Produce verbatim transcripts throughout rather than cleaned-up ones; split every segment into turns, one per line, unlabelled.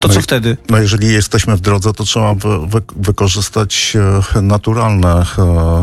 To
no
co
i,
wtedy?
No jeżeli jesteśmy w drodze, to trzeba wy, wy, wykorzystać e, naturalne e,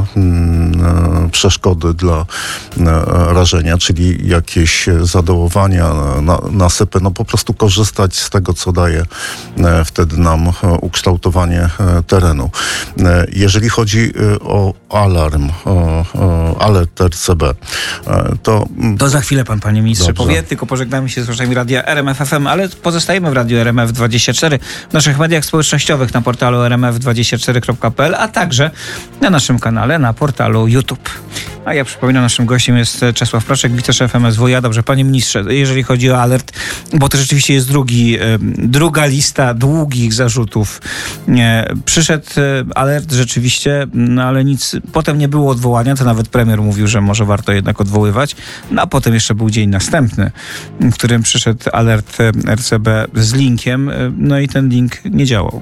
e, przeszkody dla e, rażenia, czyli jakieś zadołowania, na, nasypy, no po prostu korzystać z tego, co daje e, wtedy nam e, ukształtowanie e, terenu. E, jeżeli chodzi e, o alarm, o, o alert R C B, e, to...
To za chwilę pan, panie ministrze,
Dobrze.
powie, tylko pożegnamy się z słuchaczami radia R M F F M, ale pozostajemy w radiu R M F dwadzieścia cztery, w naszych mediach społecznościowych na portalu r m f dwadzieścia cztery kropka p l, a także na naszym kanale na portalu YouTube. A ja przypominam, naszym gościem jest Czesław Proszek, wiceszef M S W. Ja dobrze, panie ministrze, jeżeli chodzi o alert, bo to rzeczywiście jest drugi, druga lista długich zarzutów. Przyszedł alert rzeczywiście, no ale nic, potem nie było odwołania, to nawet premier mówił, że może warto jednak odwoływać, no a potem jeszcze był dzień następny, w którym przyszedł alert R C B z linkiem, no i ten link nie działał.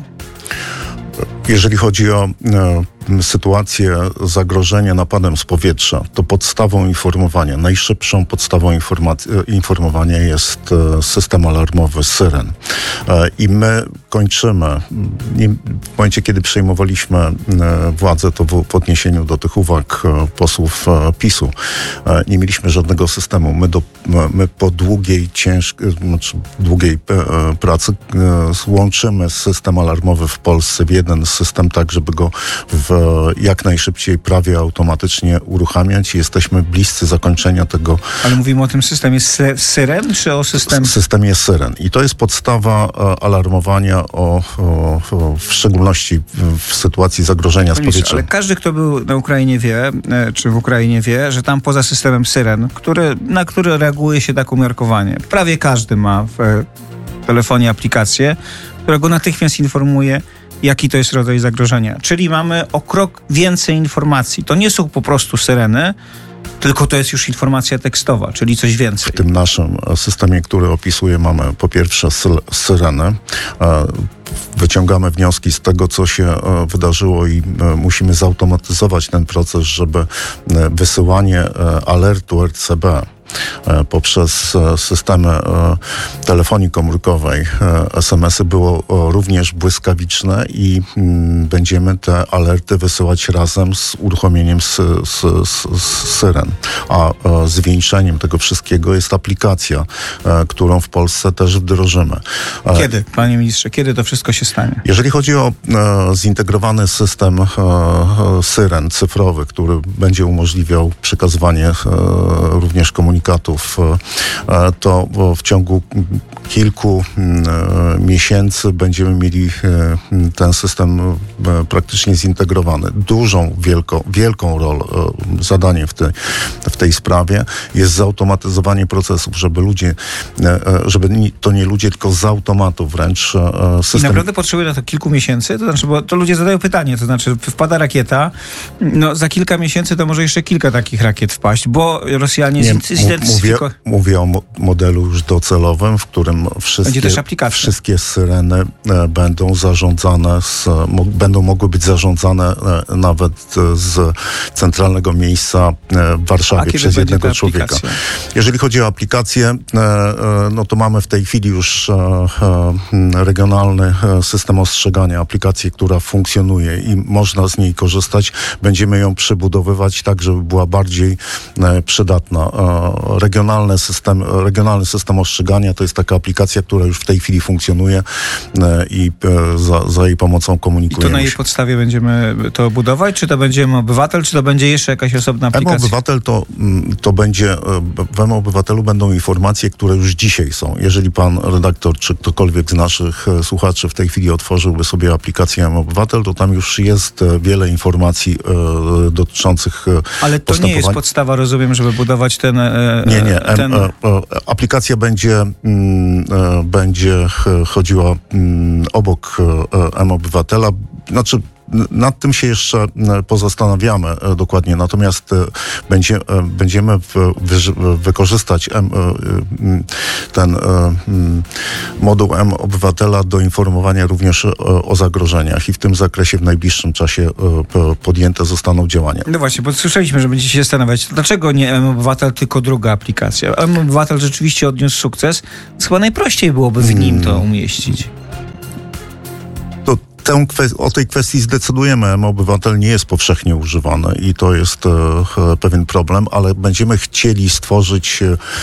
Jeżeli chodzi o e, sytuację zagrożenia napadem z powietrza, to podstawą informowania, najszybszą podstawą informac- informowania jest e, system alarmowy Syren. E, I my kończymy, nie, w momencie, kiedy przejmowaliśmy e, władzę, to w, w odniesieniu do tych uwag e, posłów e, PiSu, e, nie mieliśmy żadnego systemu. My, do, my po długiej, ciężkiej, znaczy długiej e, pracy e, złączymy system alarmowy w Polsce w jeden system, tak żeby go w jak najszybciej prawie automatycznie uruchamiać. Jesteśmy bliscy zakończenia tego.
Ale mówimy o tym systemie Syren, czy o systemie?
Systemie Syren. I to jest podstawa alarmowania, o, o, o, w szczególności w sytuacji zagrożenia z powietrza.
Ale każdy, kto był na Ukrainie wie, czy w Ukrainie wie, że tam poza systemem Syren, który, na który reaguje się tak umiarkowanie, prawie każdy ma w telefonie aplikację, która go natychmiast informuje, jaki to jest rodzaj zagrożenia. Czyli mamy o krok więcej informacji. To nie są po prostu syreny, tylko to jest już informacja tekstowa, czyli coś więcej.
W tym naszym systemie, który opisuję, mamy po pierwsze syreny. Wyciągamy wnioski z tego, co się wydarzyło i musimy zautomatyzować ten proces, żeby wysyłanie alertu R C B poprzez systemy telefonii komórkowej, es em esy było również błyskawiczne i będziemy te alerty wysyłać razem z uruchomieniem z, z, z, z Syren. A zwieńczeniem tego wszystkiego jest aplikacja, którą w Polsce też wdrożymy.
Kiedy, panie ministrze, kiedy to wszystko się stanie?
Jeżeli chodzi o zintegrowany system Syren cyfrowy, który będzie umożliwiał przekazywanie również komunikacji, to w ciągu kilku miesięcy będziemy mieli ten system praktycznie zintegrowany. Dużą, wielką, wielką rolę, zadaniem w tej, w tej sprawie jest zautomatyzowanie procesów, żeby ludzie, żeby to nie ludzie, tylko z automatu wręcz system...
I naprawdę potrzebuje na to kilku miesięcy? To znaczy, bo to ludzie zadają pytanie, to znaczy wpada rakieta, no za kilka miesięcy to może jeszcze kilka takich rakiet wpaść, bo Rosjanie
nie,
zidentyfikują...
Mówię, mówię o mo- modelu już docelowym, w którym wszystkie, wszystkie syreny e, będą zarządzane, z, mo- będą mogły być zarządzane e, nawet e, z centralnego miejsca e, w Warszawie przez jednego człowieka. Jeżeli chodzi o aplikację, e, e, no to mamy w tej chwili już e, e, regionalny system ostrzegania, aplikację, która funkcjonuje i można z niej korzystać. Będziemy ją przebudowywać tak, żeby była bardziej e, przydatna. E, regionalny system, regionalny system ostrzegania to jest taka aplikacja, która już w tej chwili funkcjonuje e, i e, za, za jej pomocą komunikujemy.
I to na jej podstawie będziemy to budować? Czy to będzie M-Obywatel, czy to będzie jeszcze jakaś osobna aplikacja?
M-Obywatel to, to będzie, w M-Obywatelu będą informacje, które już dzisiaj są. Jeżeli pan redaktor, czy ktokolwiek z naszych słuchaczy w tej chwili otworzyłby sobie aplikację M-Obywatel, to tam już jest wiele informacji e, dotyczących
Ale to nie jest podstawa, rozumiem, żeby budować ten... E,
nie, nie.
ten...
E, e, aplikacja będzie, mm, e, będzie chodziła mm, obok e, M-Obywatela. Znaczy, nad tym się jeszcze pozastanawiamy dokładnie, natomiast będzie, będziemy w, wy, wykorzystać M, ten moduł M-Obywatela do informowania również o, o zagrożeniach i w tym zakresie w najbliższym czasie podjęte zostaną działania.
No właśnie, bo słyszeliśmy, że będziecie się zastanawiać, dlaczego nie M-Obywatel, tylko druga aplikacja. M-Obywatel rzeczywiście odniósł sukces, więc chyba najprościej byłoby w nim to umieścić.
Tę kwe- o tej kwestii zdecydujemy. M-Obywatel nie jest powszechnie używany i to jest e, pewien problem, ale będziemy chcieli stworzyć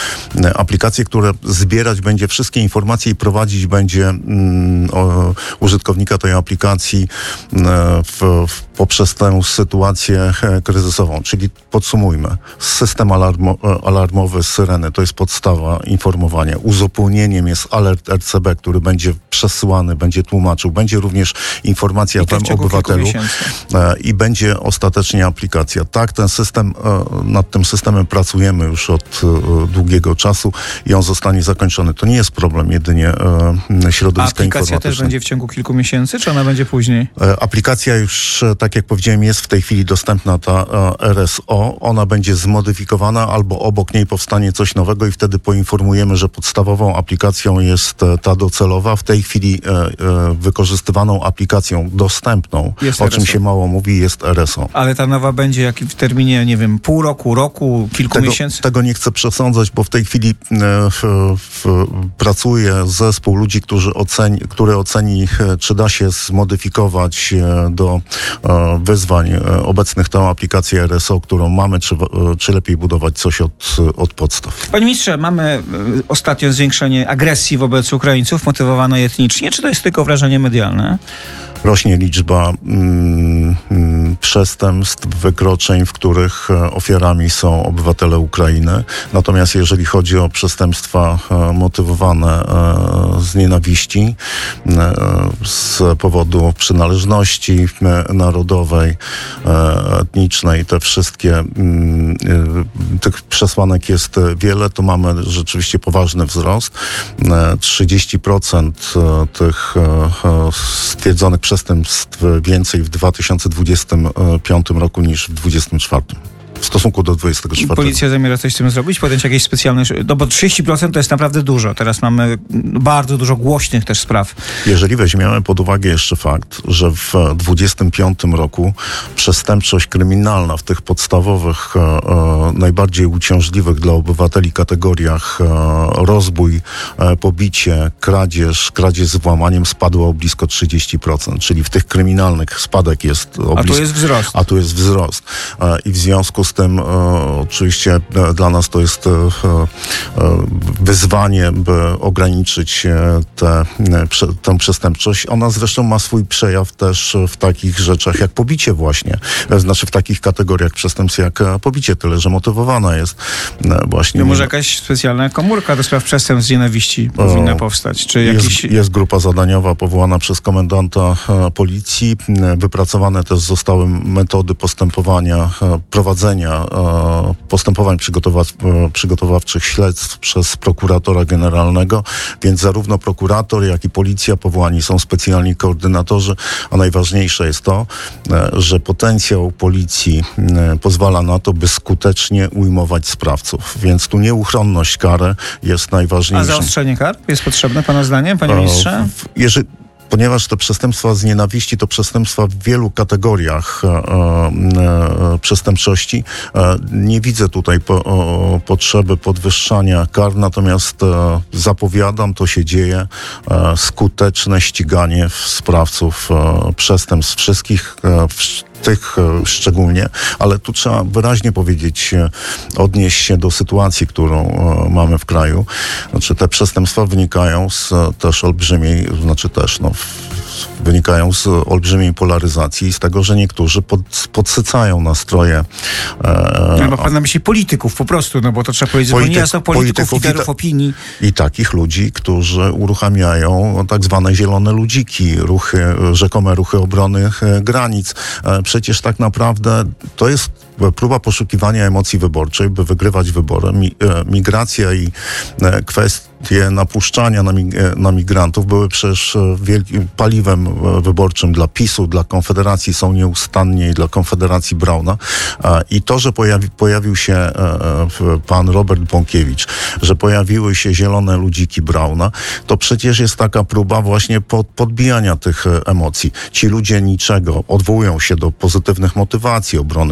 e, aplikację, która zbierać będzie wszystkie informacje i prowadzić będzie mm, o, użytkownika tej aplikacji e, w, w, poprzez tę sytuację e, kryzysową. Czyli podsumujmy. System alarmo, e, alarmowy Syreny to jest podstawa informowania. Uzupełnieniem jest alert R C B, który będzie przesyłany, będzie tłumaczył. Będzie również informacja w M-Obywatelu e, i będzie ostatecznie aplikacja. Tak, ten system, e, nad tym systemem pracujemy już od e, długiego czasu i on zostanie zakończony. To nie jest problem jedynie e, środowiska informatycznego.
A aplikacja też będzie w ciągu kilku miesięcy, czy ona będzie później?
E, aplikacja już, e, tak jak powiedziałem, jest w tej chwili dostępna, ta e, R S O. Ona będzie zmodyfikowana albo obok niej powstanie coś nowego i wtedy poinformujemy, że podstawową aplikacją jest e, ta docelowa. W tej chwili e, e, wykorzystywaną aplikacją dostępną,
jest
o
R S O.
czym się mało mówi, jest R S O.
Ale ta nowa będzie jak w terminie, nie wiem, pół roku, roku, kilku
tego,
miesięcy?
Tego nie chcę przesądzać, bo w tej chwili e, w, w, pracuje zespół ludzi, którzy oceni, który oceni, e, czy da się zmodyfikować e, do e, wyzwań e, obecnych tę aplikację R S O, którą mamy, czy, e, czy lepiej budować coś od, od podstaw.
Panie ministrze, mamy e, ostatnio zwiększenie agresji wobec Ukraińców motywowanej etnicznie. Czy to jest tylko wrażenie medialne?
Rośnie liczba mm, mm, przestępstw, wykroczeń, w których e, ofiarami są obywatele Ukrainy. Natomiast jeżeli chodzi o przestępstwa e, motywowane e, z nienawiści, e, z powodu przynależności e, narodowej, e, etnicznej, te wszystkie mm, e, tych przesłanek jest wiele, to mamy rzeczywiście poważny wzrost. E, trzydzieści procent e, tych e, stwierdzonych przestępstw przestępstw więcej w dwa tysiące dwudziestym piątym roku niż w dwudziestym czwartym. W stosunku do dwudziestego czwartego.
Policja zamierza coś z tym zrobić? Podjąć jakieś specjalne... No bo trzydzieści procent to jest naprawdę dużo. Teraz mamy bardzo dużo głośnych też spraw.
Jeżeli weźmiemy pod uwagę jeszcze fakt, że w dwudziestym piątym roku przestępczość kryminalna w tych podstawowych, e, e, najbardziej uciążliwych dla obywateli kategoriach e, rozbój, e, pobicie, kradzież, kradzież z włamaniem spadła o blisko trzydzieści procent. Czyli w tych kryminalnych spadek jest o blisko...
A tu jest wzrost.
A tu jest wzrost. E, I w związku z tym e, oczywiście e, dla nas to jest e, e, wyzwanie, by ograniczyć e, te, prze, tę przestępczość. Ona zresztą ma swój przejaw też w takich rzeczach jak pobicie właśnie. E, znaczy w takich kategoriach przestępstw jak pobicie, tyle że motywowana jest e, właśnie...
No może jakaś specjalna komórka do spraw przestępstw z nienawiści o, powinna powstać? Czy jakiś...
jest, jest grupa zadaniowa powołana przez komendanta e, policji. E, wypracowane też zostały metody postępowania, e, prowadzenia e, postępowań przygotowa- e, przygotowawczych śledztw przez prokuratora generalnego, więc zarówno prokurator, jak i policja powołani są specjalni koordynatorzy, a najważniejsze jest to, e, że potencjał policji e, pozwala na to, by skutecznie ujmować sprawców, więc tu nieuchronność kary jest najważniejsza.
A zaostrzenie kar jest potrzebne pana zdaniem, panie ministrze?
E, w, jeżeli Ponieważ te przestępstwa z nienawiści to przestępstwa w wielu kategoriach e, e, przestępczości, e, nie widzę tutaj po, o, potrzeby podwyższania kar, natomiast e, zapowiadam, to się dzieje, e, skuteczne ściganie sprawców e, przestępstw wszystkich, e, w, tych szczególnie, ale tu trzeba wyraźnie powiedzieć, odnieść się do sytuacji, którą mamy w kraju. Znaczy te przestępstwa wynikają z też olbrzymiej, znaczy też no, wynikają z olbrzymiej polaryzacji i z tego, że niektórzy pod, podsycają nastroje.
E, no, bo pan na myśli polityków po prostu, no bo to trzeba powiedzieć, Polityk, bo nie jest to polityków, polityków liderów opinii.
I takich ludzi, którzy uruchamiają tak zwane zielone ludziki, ruchy, rzekome ruchy obrony granic. E, przecież tak naprawdę to jest próba poszukiwania emocji wyborczej, by wygrywać wybory. Mi, e, migracja i e, kwestie napuszczania na, mig, e, na migrantów były przecież wielkim paliwem e, wyborczym dla PiSu, dla Konfederacji są nieustannie i dla Konfederacji Brauna. E, I to, że pojawi, pojawił się e, pan Robert Bąkiewicz, że pojawiły się zielone ludziki Brauna, to przecież jest taka próba właśnie pod, podbijania tych emocji. Ci ludzie niczego odwołują się do pozytywnych motywacji, obrony polskich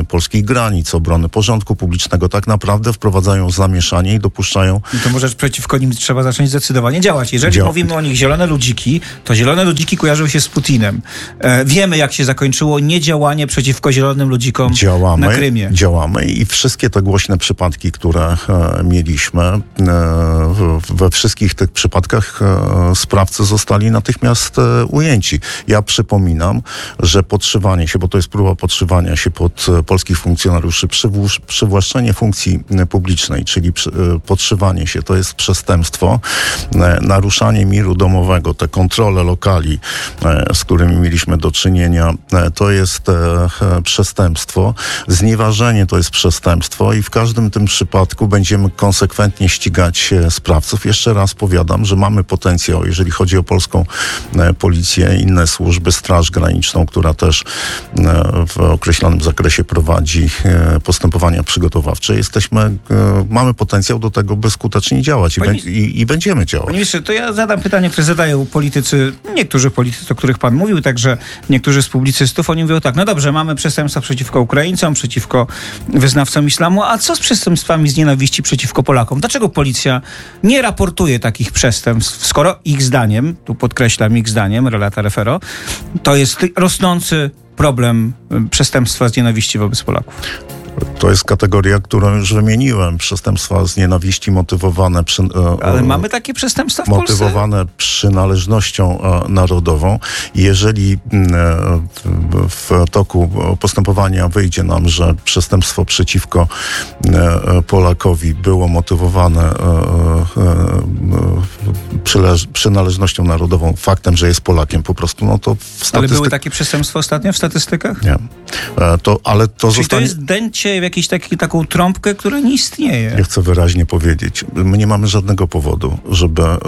granic, obrony porządku publicznego, tak naprawdę wprowadzają zamieszanie i dopuszczają...
I to może przeciwko nim trzeba zacząć zdecydowanie działać. Jeżeli Dział... mówimy o nich zielone ludziki, to zielone ludziki kojarzą się z Putinem. E, wiemy, jak się zakończyło niedziałanie przeciwko zielonym ludzikom
działamy,
na Krymie.
Działamy i wszystkie te głośne przypadki, które e, mieliśmy, e, we wszystkich tych przypadkach e, sprawcy zostali natychmiast e, ujęci. Ja przypominam, że podszywanie się, bo to jest próba podszywania się pod e, polskich funkcjonariuszy, przywłaszczenie przywłaszczenie funkcji e, publicznej, czyli przy, e, podszywanie się, to jest przestępstwo. E, naruszanie miru domowego, te kontrole lokali, e, z którymi mieliśmy do czynienia, e, to jest e, e, przestępstwo. Znieważenie to jest przestępstwo i w każdym tym przypadku będziemy konsekwentnie ścigać e, sprawców. Jeszcze raz powiadam, że mamy potencjał, jeżeli chodzi o polską e, policję, inne służby, Straż Graniczną, która też e, w określonym zakresie prowadzi e, postępowania przygotowawcze. Jesteśmy, e, mamy potencjał do tego, by skutecznie działać i,
Pani,
be, i, i będziemy działać.
Panie ministrze, to ja zadam pytanie, które zadają politycy, niektórzy politycy, o których pan mówił, także niektórzy z publicystów, oni mówią tak, no dobrze, mamy przestępstwa przeciwko Ukraińcom, przeciwko wyznawcom islamu, a co z przestępstwami z nienawiści przeciwko Polakom? Dlaczego policja nie raportuje takich przestępstw, skoro ich zdaniem, tu podkreślam ich zdaniem, relata refero, to jest rosnący problem przestępstwa z nienawiści wobec Polaków?
To jest kategoria, którą już wymieniłem. Przestępstwa z nienawiści motywowane... Przy,
Ale e, mamy takie przestępstwa w
motywowane
Polsce?
przynależnością e, narodową. Jeżeli e, w, w toku postępowania wyjdzie nam, że przestępstwo przeciwko e, Polakowi było motywowane e, e, przyleż, przynależnością narodową, faktem, że jest Polakiem po prostu, no to w statystyk...
Ale były takie przestępstwa ostatnio w statystykach?
Nie. E, to, ale to
Czyli
zostanie...
to jest dęcie w jakąś taki, taką trąbkę, która nie istnieje.
Ja chcę wyraźnie powiedzieć, my nie mamy żadnego powodu, żeby e,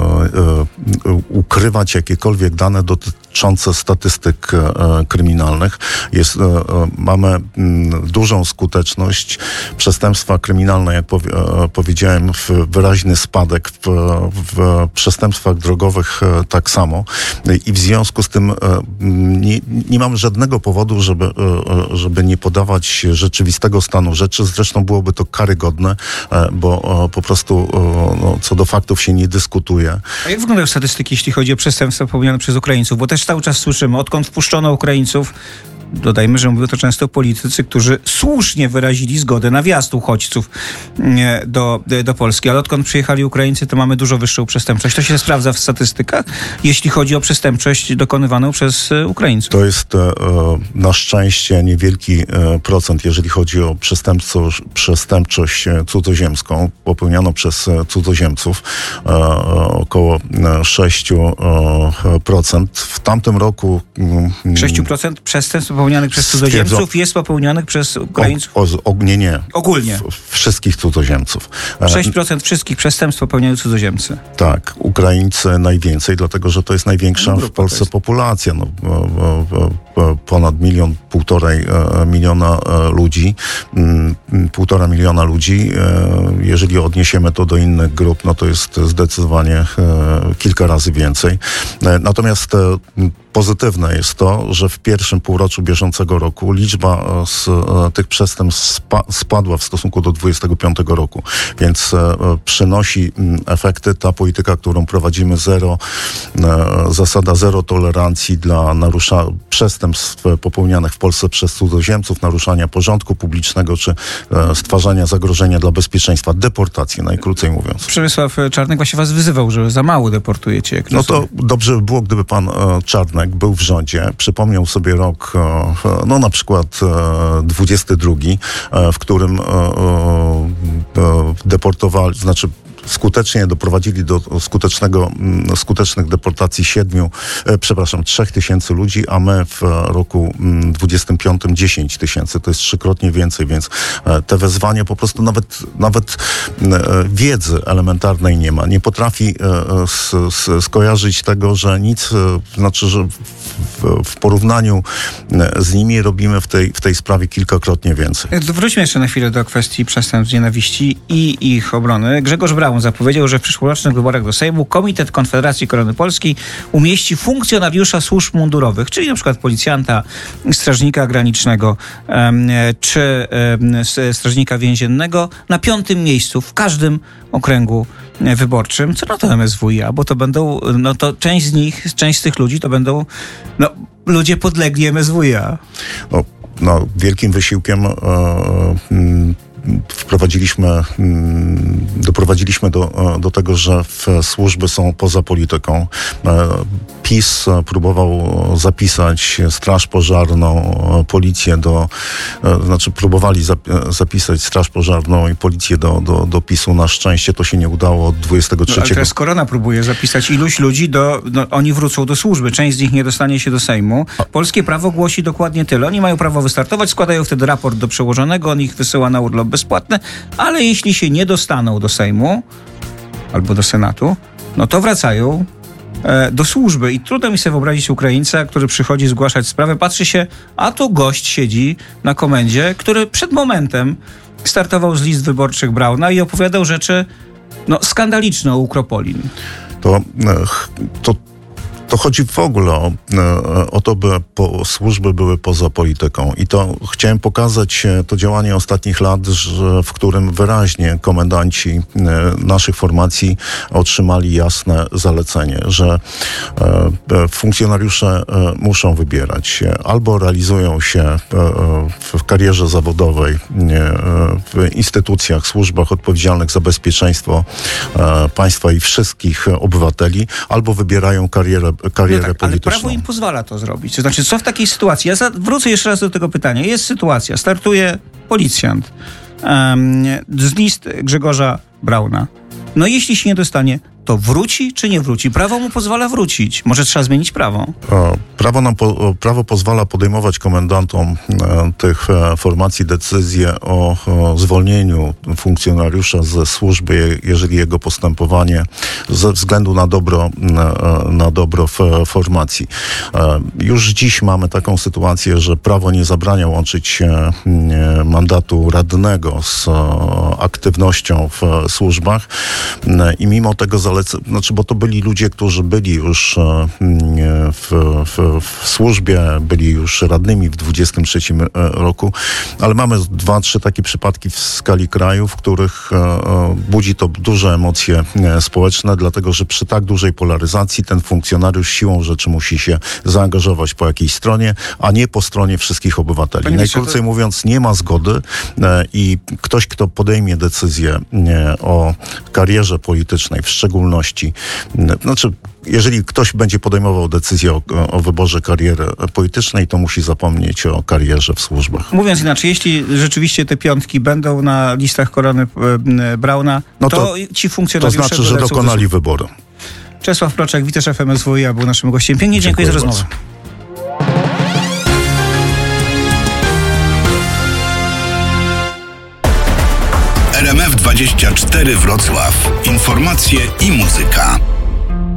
e, ukrywać jakiekolwiek dane dotyczące statystyk e, kryminalnych. Jest, e, mamy m, dużą skuteczność. Przestępstwa kryminalne, jak powie, e, powiedziałem, w wyraźny spadek, w, w przestępstwach drogowych e, tak samo. I w związku z tym e, nie, nie mamy żadnego powodu, żeby, e, żeby nie podawać rzeczywistego stanu rzeczy. Zresztą byłoby to karygodne, bo po prostu no, co do faktów się nie dyskutuje.
A jak wyglądają statystyki, jeśli chodzi o przestępstwa popełniane przez Ukraińców? Bo też cały czas słyszymy, odkąd wpuszczono Ukraińców, dodajmy, że mówią to często politycy, którzy słusznie wyrazili zgodę na wjazd uchodźców do, do Polski, ale odkąd przyjechali Ukraińcy, to mamy dużo wyższą przestępczość. To się sprawdza w statystykach, jeśli chodzi o przestępczość dokonywaną przez Ukraińców.
To jest e, na szczęście niewielki e, procent, jeżeli chodzi o przestępczość, przestępczość cudzoziemską, popełnianą przez cudzoziemców, e, około sześć procent. W tamtym roku...
Mm, sześć procent przestępstw popełnianych przez cudzoziemców jest popełnianych przez Ukraińców?
O, o, nie, nie.
Ogólnie?
W, wszystkich cudzoziemców.
sześć procent wszystkich przestępstw popełniają cudzoziemcy.
Tak. Ukraińcy najwięcej, dlatego że to jest największa no, w Polsce populacja. No, ponad milion, półtorej miliona ludzi. Półtora miliona ludzi. Jeżeli odniesiemy to do innych grup, no to jest zdecydowanie kilka razy więcej. Natomiast pozytywne jest to, że w pierwszym półroczu bieżącego roku liczba z e, tych przestępstw spa, spadła w stosunku do dwudziestego piątego roku, więc e, przynosi m, efekty ta polityka, którą prowadzimy, zero, e, zasada zero tolerancji dla narusza przestępstw popełnianych w Polsce przez cudzoziemców, naruszania porządku publicznego czy e, stwarzania zagrożenia dla bezpieczeństwa, deportacji, najkrócej mówiąc.
Przemysław Czarnek właśnie was wyzywał, że za mało deportujecie. Jak
no to sobie. Dobrze by było, gdyby pan e, Czarnek był w rządzie, przypomniał sobie rok, no na przykład dwudziesty drugi, w którym deportowali, znaczy skutecznie doprowadzili do skutecznego, skutecznych deportacji siedmiu, e, przepraszam, trzech tysięcy ludzi, a my w roku dwudziestym piątym dziesięć tysięcy. To jest trzykrotnie więcej, więc e, te wezwania po prostu nawet, nawet e, wiedzy elementarnej nie ma. Nie potrafi e, s, s, skojarzyć tego, że nic, e, znaczy, że w, w porównaniu z nimi robimy w tej, w tej sprawie kilkakrotnie więcej.
Wróćmy jeszcze na chwilę do kwestii przestępstw z nienawiści i ich obrony. Grzegorz Braun Braun zapowiedział, że w przyszłorocznych wyborach do Sejmu Komitet Konfederacji Korony Polskiej umieści funkcjonariusza służb mundurowych, czyli na przykład policjanta, strażnika granicznego czy strażnika więziennego na piątym miejscu w każdym okręgu wyborczym. Co na to M S W i A? Bo to będą, no to część z nich, część z tych ludzi to będą no, ludzie podlegli M S W i A.
No, no, wielkim wysiłkiem e, m, wprowadziliśmy, m, doprowadziliśmy do, do tego, że służby są poza polityką. E, PiS próbował zapisać Straż Pożarną, policję do, e, znaczy próbowali zap- zapisać Straż Pożarną i policję do, do, do PiSu. Na szczęście to się nie udało od dwudziestego trzeciego.
No, ale teraz Korona próbuje zapisać iluś ludzi, do, no, oni wrócą do służby. Część z nich nie dostanie się do Sejmu. Polskie prawo głosi dokładnie tyle. Oni mają prawo wystartować, składają wtedy raport do przełożonego, on ich wysyła na urlop bezpłatny, ale jeśli się nie dostaną do Sejmu albo do Senatu, no to wracają e, do służby. I trudno mi sobie wyobrazić Ukraińca, który przychodzi zgłaszać sprawę, patrzy się, a tu gość siedzi na komendzie, który przed momentem startował z list wyborczych Brauna i opowiadał rzeczy no, skandaliczne o Ukropolin.
To, to To chodzi w ogóle o, o to, by po, służby były poza polityką. I to chciałem pokazać to działanie ostatnich lat, że, w którym wyraźnie komendanci naszych formacji otrzymali jasne zalecenie, że e, funkcjonariusze e, muszą wybierać. Albo realizują się e, w karierze zawodowej e, w instytucjach, służbach odpowiedzialnych za bezpieczeństwo e, państwa i wszystkich obywateli, albo wybierają karierę karierę
no tak,
polityczną.
Ale prawo im pozwala to zrobić. To znaczy, co w takiej sytuacji? Ja za, wrócę jeszcze raz do tego pytania. Jest sytuacja, startuje policjant um, z list Grzegorza Brauna. No jeśli się nie dostanie, to wróci czy nie wróci? Prawo mu pozwala wrócić. Może trzeba zmienić prawo?
Prawo, nam po, prawo pozwala podejmować komendantom e, tych e, formacji decyzję o, o zwolnieniu funkcjonariusza ze służby, jeżeli jego postępowanie ze względu na dobro, e, na dobro w, formacji. E, już dziś mamy taką sytuację, że prawo nie zabrania łączyć e, mandatu radnego z e, aktywnością w służbach e, i mimo tego zalecenia, znaczy, bo to byli ludzie, którzy byli już w, w, w służbie, byli już radnymi w dwudziestym trzecim roku, ale mamy dwa, trzy takie przypadki w skali kraju, w których budzi to duże emocje społeczne, dlatego że przy tak dużej polaryzacji ten funkcjonariusz siłą rzeczy musi się zaangażować po jakiejś stronie, a nie po stronie wszystkich obywateli. Panie Najkrócej to... mówiąc, nie ma zgody i ktoś, kto podejmie decyzję o karierze politycznej, w szczególności Znaczy, jeżeli ktoś będzie podejmował decyzję o, o wyborze kariery politycznej, to musi zapomnieć o karierze w służbach.
Mówiąc inaczej, jeśli rzeczywiście te piątki będą na listach Korony Brauna, no to, to ci funkcjonariusze...
To znaczy, że dokonali do... wyboru.
Czesław Proczek, wiceszef M S W i A, był naszym gościem. Pięknie dziękuję, dziękuję za rozmowę.
R M F dwadzieścia cztery Wrocław. Informacje i muzyka.